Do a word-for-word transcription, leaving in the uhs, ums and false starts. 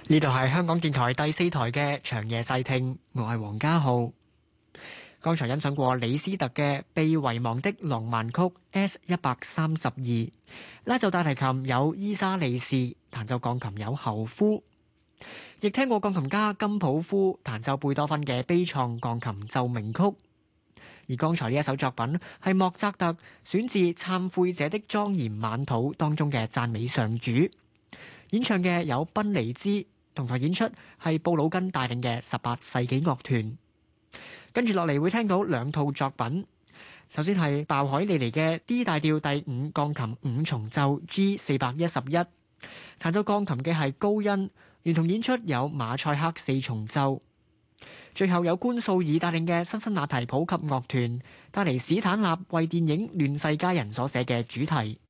呢度係香港電台第四台嘅長夜細聽，我係黃家浩。剛才欣賞過李斯特嘅《被遺忘的浪漫曲》S 一百三十二，拉奏大提琴有伊莎利士，彈奏鋼琴有侯夫，亦聽過鋼琴家金普夫彈奏貝多芬嘅悲愴鋼琴奏鳴曲。而剛才呢一首作品係莫扎特選自《懺悔者的莊嚴晚禱》當中嘅讚美上主，演唱嘅有賓尼茲。同台演出係布魯根帶領嘅十八世紀樂團。跟住落嚟會聽到兩套作品，首先係鮑海利尼嘅 D 大調第五鋼琴五重奏 G 四百一十一，彈奏鋼琴嘅係高恩，連同演出有馬賽克四重奏。最後有官素爾帶領嘅辛辛那提普及樂團帶嚟史坦納為電影《亂世佳人》所寫嘅主題。